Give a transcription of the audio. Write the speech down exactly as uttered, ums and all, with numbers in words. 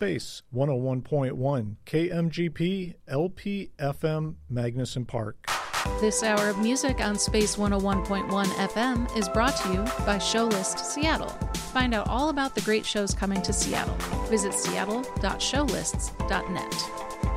Space one oh one point one, K M G P, L P F M, Magnuson Park. This hour of music on Space one oh one point one F M is brought to you by Showlist Seattle. Find out all about the great shows coming to Seattle. Visit seattle dot showlists dot net.